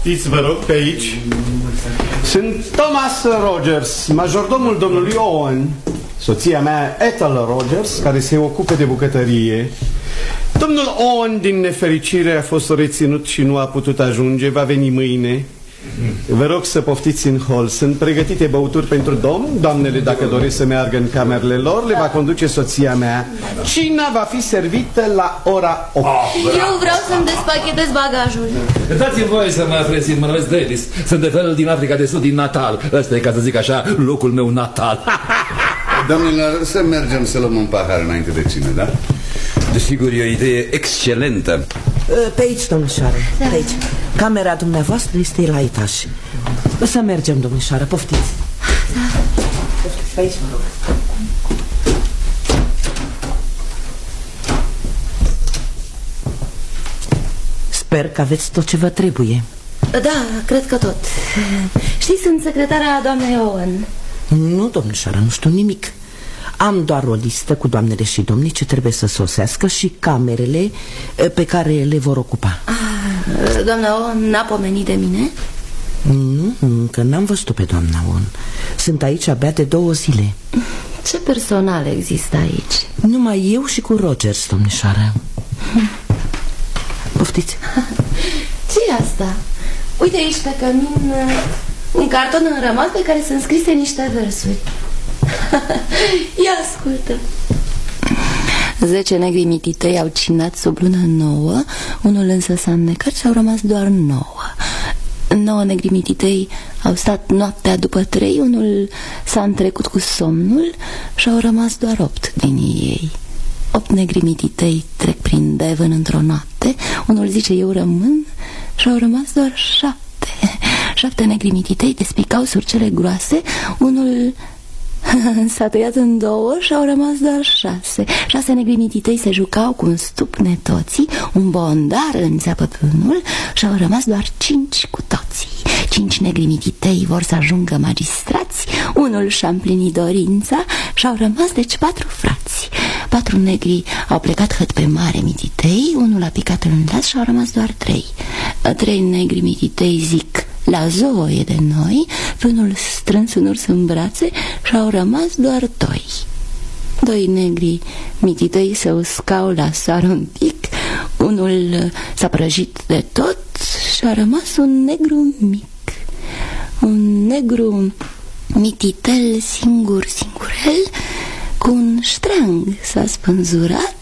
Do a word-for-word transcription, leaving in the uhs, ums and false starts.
Poftiți, vă rog, pe aici. Sunt Thomas Rogers, majordomul domnului Owen, soția mea Ethel Rogers, care se ocupe de bucătărie. Domnul Owen, din nefericire, a fost reținut și nu a putut ajunge. Va veni mâine. Vă rog să poftiți în hol. Sunt pregătite băuturi pentru domn. Doamnele, dacă doresc să meargă în camerele lor, le va conduce soția mea. Cina va fi servită la ora opt. Eu vreau să-mi despachetez bagajul. Dați-mi voie să mă prezint, mă numesc Davis. Sunt de fel din Africa de Sud, din Natal. Ăsta e, ca să zic așa, locul meu natal. Domnilor, să mergem să luăm un pahar înainte de cine, da? Desigur, e o idee excelentă. Pe aici, domnișoară, pe aici. Camera dumneavoastră este la etaj. Să mergem, domnișoară, poftiți. Da. Poftiți, pe aici, mă rog. Sper că aveți tot ce vă trebuie. Da, cred că tot. Știi, sunt secretara doamnei Owen. Nu, domnișoară, nu știu nimic. Am doar o listă cu doamnele și domnii ce trebuie să sosească și camerele pe care le vor ocupa. Ah, doamna Owen n-a pomenit de mine? Nu, încă n-am văzut-o pe doamna Owen. Sunt aici abia de două zile. Ce personal există aici? Numai eu și cu Rogers, domnișoară. Poftiți. Ce-i asta? Uite aici pe cămin un carton înrămat pe care sunt scrise niște versuri. Ia ascultă. Zece negri mititei au cinat sub lună nouă, unul însă s-a înnecat și au rămas doar nouă. Nouă negri mititei au stat noaptea după trei, unul s-a întrecut cu somnul și au rămas doar opt din ei. Opt negri mititei trec prin Devon într-o noapte, unul zice eu rămân și au rămas doar șapte. Șapte negri mititei despicau surcele groase, unul s-a tăiat în două și au rămas doar șase. Șase negri mititei se jucau cu un stup netoții, un bondar în țeapă pe unul și au rămas doar cinci cu toții. Cinci negri mititei vor să ajungă magistrați, unul și-a împlinit dorința și au rămas deci patru frați. Patru negri au plecat hăt pe mare mititei, unul a picat în las și au rămas doar trei. Trei negri mititei zic la zoo e de noi, pe unul strâns un urs în brațe și au rămas doar doi. Doi negri mititei se uscau la soare un pic, unul s-a prăjit de tot și a rămas un negru mic. Un negru mititel singur, singurel, cu un ștreang s-a spânzurat